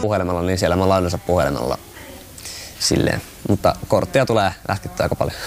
puhelimella, niin siellä mä lainansa puhelimella silleen. Mutta kortteja tulee lätkittyä aika paljon.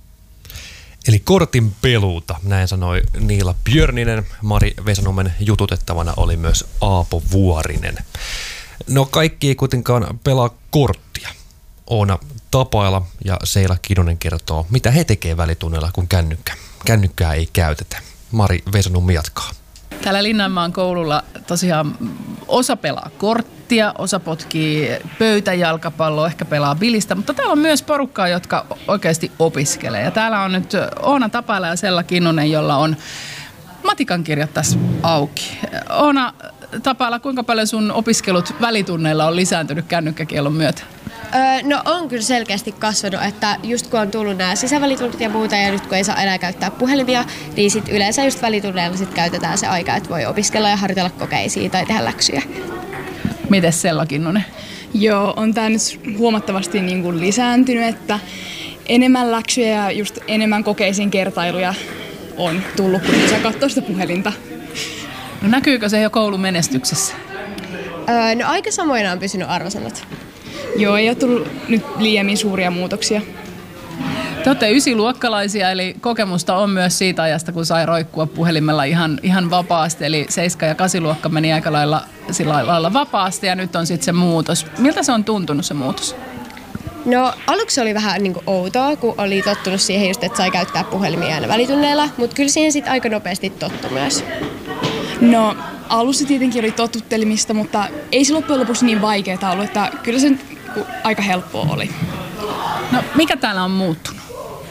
Eli kortin peluuta, näin sanoi Niila Björninen. Mari Vesanummen jututettavana oli myös Aapo Vuorinen. No kaikki ei kuitenkaan pelaa korttia. Oona Tapaila ja Seila Kinnunen kertoo, mitä he tekee välitunneilla, kun kännykkää ei käytetä. Mari Vesanummi jatkaa. Täällä Linnanmaan koululla tosiaan osa pelaa korttia, osa potkii pöytäjalkapalloa, ehkä pelaa bilistä, mutta täällä on myös porukkaa, jotka oikeasti opiskelee. Ja täällä on nyt Oona Tapaila ja Seila Kinnunen, jolla on matikan kirjat tässä auki. Oona Tapaila, kuinka paljon sun opiskelut välitunneilla on lisääntynyt kännykkäkiellon myötä? No on kyllä selkeästi kasvanut, että just kun on tullut nämä sisävälitunnit ja muuta ja nyt kun ei saa enää käyttää puhelimia, niin sit yleensä just välitunneilla sit käytetään se aika, että voi opiskella ja harjoitella kokeisia tai tehdä läksyjä. Mites Seila Kinnunen? Joo, on tää nyt huomattavasti niin kuin lisääntynyt, että enemmän läksyjä ja just enemmän kokeisiin kertailuja on tullut, kun saa katsoa sitä puhelinta. No näkyykö se jo koulun menestyksessä? No aika samoina on pysynyt arvosanat. Joo, ei ole tullut nyt liiemmin suuria muutoksia. Te olette ysiluokkalaisia, eli kokemusta on myös siitä ajasta, kun sai roikkua puhelimella ihan vapaasti. Eli 7 ja 8 luokka meni aika lailla sillä lailla vapaasti ja nyt on sitten se muutos. Miltä se on tuntunut se muutos? No aluksi oli vähän niin kuin outoa, kun oli tottunut siihen just, että sai käyttää puhelimia aina välitunneilla, mutta kyllä siihen sitten aika nopeasti tottui myös. No alussa tietenkin oli totuttelemista, mutta ei se loppujen lopuksi niin vaikeaa ollut, että kyllä se aika helppoa oli. No mikä täällä on muuttunut?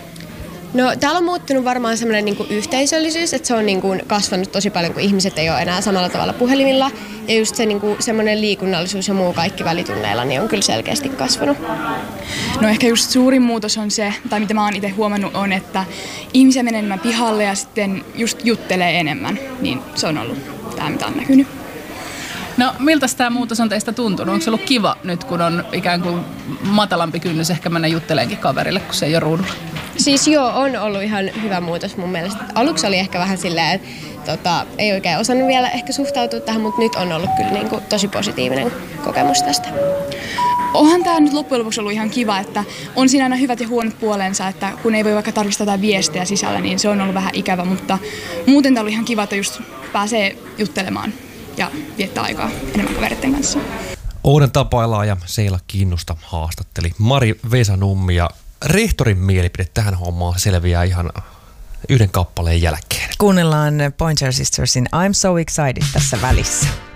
No täällä on muuttunut varmaan semmoinen niin kuin yhteisöllisyys, että se on niin kuin kasvanut tosi paljon, kun ihmiset ei ole enää samalla tavalla puhelimilla. Ja just se niin kuin semmoinen liikunnallisuus ja muu kaikki välitunneilla niin on kyllä selkeästi kasvanut. No ehkä just suurin muutos on se, tai mitä mä oon itse huomannut, on, että ihmisiä menee enemmän pihalle ja sitten just juttelee enemmän. Niin se on ollut tämä, mitä on näkynyt. No miltä tämä muutos on teistä tuntunut? Onko se ollut kiva nyt, kun on ikään kuin matalampi kynnys ehkä mennä jutteleenkin kaverille, kun se ei ole ruudulla? Siis joo, on ollut ihan hyvä muutos mun mielestä. Aluksi oli ehkä vähän silleen, että ei oikein osannut vielä ehkä suhtautua tähän, mutta nyt on ollut kyllä niin kuin tosi positiivinen kokemus tästä. Onhan tämä nyt loppujen lopuksi ollut ihan kiva, että on siinä aina hyvät ja huonot puolensa, että kun ei voi vaikka tarvitse jotain viestejä sisällä, niin se on ollut vähän ikävä, mutta muuten tämä on ollut ihan kiva, että just pääsee juttelemaan ja viettää aikaa enemmän kavereiden kanssa. Oona Tapailaa ja Seila Kinnusta haastatteli Mari Vesanummi ja rehtorin mielipide tähän hommaan selviää ihan yhden kappaleen jälkeen. Kuunnellaan Pointer Sistersin I'm So Excited tässä välissä.